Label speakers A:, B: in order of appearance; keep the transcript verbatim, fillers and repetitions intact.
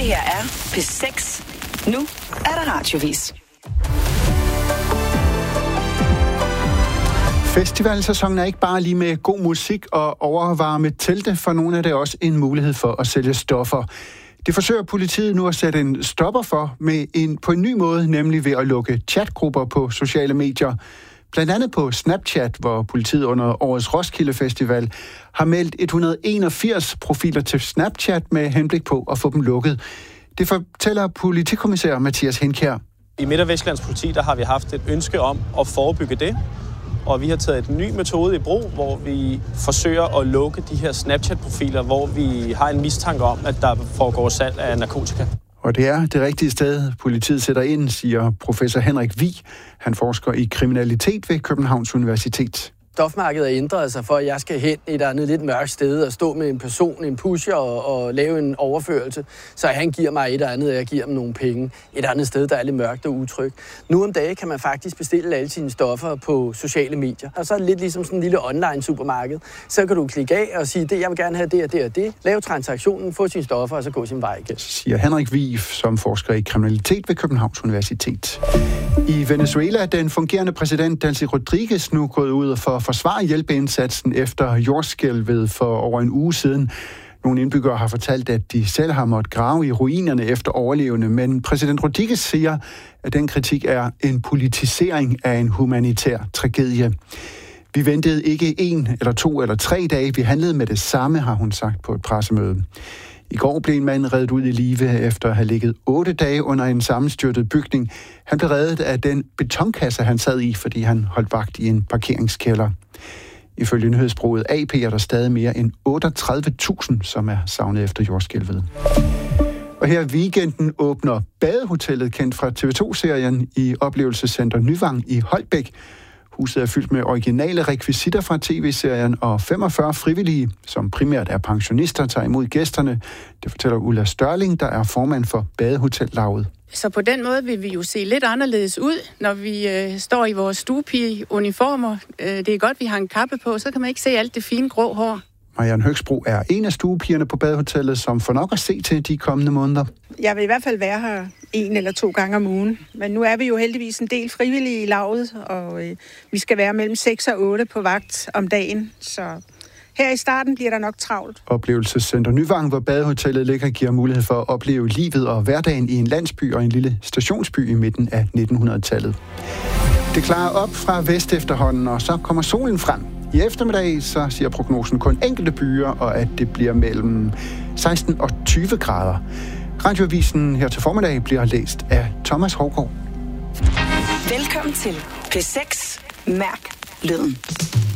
A: her er P seks. Nu er der radiovis.
B: Festivalsæsonen er ikke bare lige med god musik og overvarme telte, for nogle er det også en mulighed for at sælge stoffer. Det forsøger politiet nu at sætte en stopper for med en, på en ny måde, nemlig ved at lukke chatgrupper på sociale medier. Blandt andet på Snapchat, hvor politiet under årets Roskilde Festival har meldt et hundrede og enogfirs profiler til Snapchat med henblik på at få dem lukket. Det fortæller politikommissær Mathias Henkjær.
C: I Midt- og Vestjyllands politi der har vi haft et ønske om at forebygge det, og vi har taget en ny metode i brug, hvor vi forsøger at lukke de her Snapchat-profiler, hvor vi har en mistanke om, at der foregår salg af narkotika.
B: Og det er det rigtige sted, politiet sætter ind, siger professor Henrik Vig. Han forsker i kriminalitet ved Københavns Universitet.
D: Stofmarkedet er ændret sig for, at jeg skal hen et andet lidt mørkt sted og stå med en person, en pusher og, og lave en overførelse. Så han giver mig et andet, og jeg giver ham nogle penge. Et andet sted, der er lidt mørkt og utrygt. Nu om dagen kan man faktisk bestille alle sine stoffer på sociale medier. Og så er det lidt ligesom sådan en lille online supermarked. Så kan du klikke af og sige, det jeg vil gerne have det og det og det. Lave transaktionen, få sine stoffer og så gå sin vej igen.
B: Siger Henrik Vig, som forsker i kriminalitet ved Københavns Universitet. I Venezuela er den fungerende præsident Delcy Rodriguez nu gået ud for at forsvare hjælpeindsatsen efter jordskælvet for over en uge siden. Nogle indbyggere har fortalt, at de selv har måttet grave i ruinerne efter overlevende, men præsident Rodriguez siger, at den kritik er en politisering af en humanitær tragedie. Vi ventede ikke en eller to eller tre dage, vi handlede med det samme, har hun sagt på et pressemøde. I går blev en mand reddet ud i live efter at have ligget otte dage under en sammenstyrtet bygning. Han blev reddet af den betonkasse, han sad i, fordi han holdt vagt i en parkeringskælder. Ifølge nyhedsbureauet A P er der stadig mere end otteogtredive tusind, som er savnet efter jordskælvet. Og her i weekenden åbner Badehotellet, kendt fra T V to-serien, i oplevelsescenter Nyvang i Holbæk. Huset er fyldt med originale rekvisitter fra tv-serien, og femogfyrre frivillige, som primært er pensionister, tager imod gæsterne. Det fortæller Ulla Størling, der er formand for Badehotellaget.
E: Så på den måde vil vi jo se lidt anderledes ud, når vi øh, står i vores stuepige-uniformer. Øh, det er godt, vi har en kappe på, så kan man ikke se alt det fine grå hår.
B: Marianne Høgsbro er en af stuepigerne på Badehotellet, som får nok at se til de kommende måneder.
F: Jeg vil i hvert fald være her en eller to gange om ugen. Men nu er vi jo heldigvis en del frivillige i laget, og øh, vi skal være mellem seks og otte på vagt om dagen. Så her i starten bliver der nok travlt.
B: Oplevelsescenter Nyvang, hvor Badehotellet ligger, giver mulighed for at opleve livet og hverdagen i en landsby og en lille stationsby i midten af nitten hundrede-tallet. Det klarer op fra vest efterhånden, og så kommer solen frem. I eftermiddag så siger prognosen kun enkelte byer, og at det bliver mellem seksten og tyve grader. Radioavisen her til formiddag bliver læst af Thomas Hovgaard.
A: Velkommen til P seks. Mærk lyden.